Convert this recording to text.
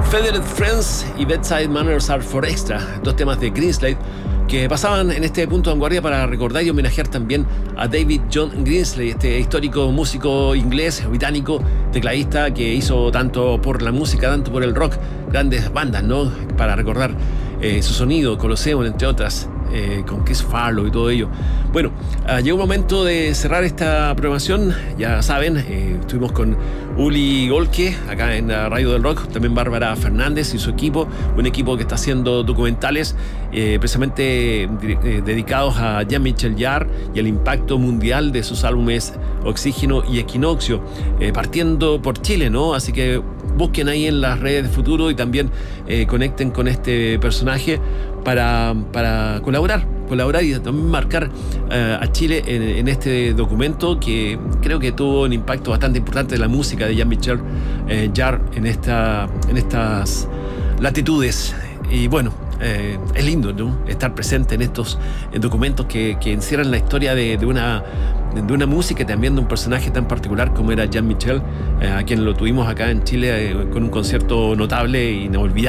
Feathered Friends y Bedside Manners Are for Extra, dos temas de Greenslade que pasaban en este punto de vanguardia para recordar y homenajear también a David John Greenslade, este histórico músico inglés, británico, tecladista que hizo tanto por la música, tanto por el rock, grandes bandas, ¿no? Para recordar su sonido, Colosseum, entre otras, con Chris Farlow y todo ello. Bueno, llegó un momento de cerrar esta programación. Ya saben, estuvimos con Uli Golke acá en la Radio del Rock, también Bárbara Fernández y su equipo, un equipo que está haciendo documentales precisamente dedicados a Jean-Michel Jarre y al impacto mundial de sus álbumes Oxígeno y Equinoccio, partiendo por Chile, ¿no? Así que busquen ahí en las redes de Futuro y también conecten con este personaje para colaborar y también marcar a Chile en este documento que creo que tuvo un impacto bastante importante de la música de Jean-Michel Jarre en estas latitudes. Y bueno, es lindo, ¿no? Estar presente en estos documentos que encierran la historia de una música y también de un personaje tan particular como era Jean-Michel, a quien lo tuvimos acá en Chile con un concierto notable e inolvidable.